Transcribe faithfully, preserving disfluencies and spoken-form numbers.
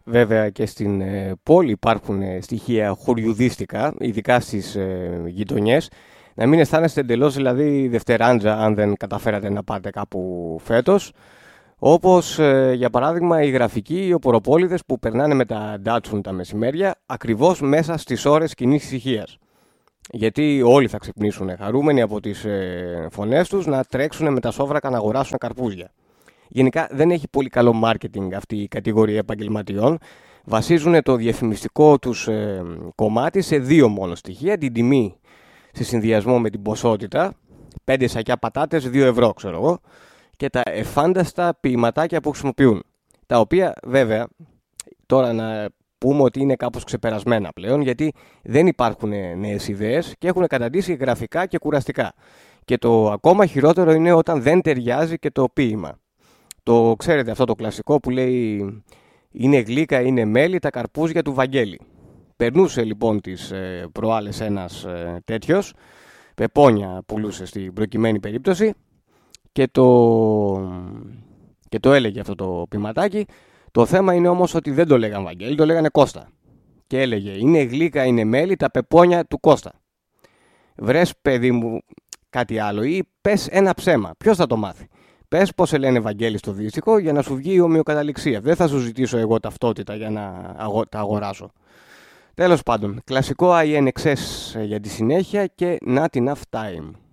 Βέβαια και στην ε, πόλη υπάρχουν ε, στοιχεία χωριουδίστικα, ειδικά στις ε, γειτονιές. Να μην αισθάνεστε εντελώς δηλαδή δευτεράντζα αν δεν καταφέρατε να πάτε κάπου φέτος. Όπως ε, για παράδειγμα οι γραφικοί, οι οποροπόληδες που περνάνε με τα Datsun τα μεσημέρια ακριβώς μέσα στις ώρες κοινής ησυχίας. Γιατί όλοι θα ξυπνήσουν χαρούμενοι από τις ε, φωνές τους να τρέξουν με τα σόβρακα να αγοράσουν καρπούζια. Γενικά δεν έχει πολύ καλό μάρκετινγκ αυτή η κατηγορία επαγγελματιών. Βασίζουν το διαφημιστικό τους ε, κομμάτι σε δύο μόνο στοιχεία. Την τιμή σε συνδυασμό με την ποσότητα. Πέντε σακιά πατάτες, δύο ευρώ ξέρω εγώ. Και τα εφάνταστα ποιηματάκια που χρησιμοποιούν. Τα οποία βέβαια τώρα να πούμε ότι είναι κάπως ξεπερασμένα πλέον. Γιατί δεν υπάρχουν νέες ιδέες και έχουν καταντήσει γραφικά και κουραστικά. Και το ακόμα χειρότερο είναι όταν δεν ταιριάζει και το ποίημα. Το ξέρετε αυτό το κλασικό που λέει είναι γλύκα, είναι μέλι, τα καρπούζια του Βαγγέλη. Περνούσε λοιπόν τις ε, προάλλες ένας ε, τέτοιος, πεπόνια πουλούσε στην προκειμένη περίπτωση και το, και το έλεγε αυτό το ποιηματάκι. Το θέμα είναι όμως ότι δεν το λέγαν Βαγγέλη, το λέγανε Κώστα. Και έλεγε είναι γλύκα, είναι μέλι, τα πεπόνια του Κώστα. Βρες παιδί μου κάτι άλλο ή πες ένα ψέμα, ποιος θα το μάθει. Πες πώς σε λένε Βαγγέλη στο δύστιχο για να σου βγει η ομοιοκαταληξία. Δεν θα σου ζητήσω εγώ ταυτότητα για να αγο... τα αγοράσω. Τέλος πάντων, κλασικό άι εν εξ ες για τη συνέχεια και not enough time.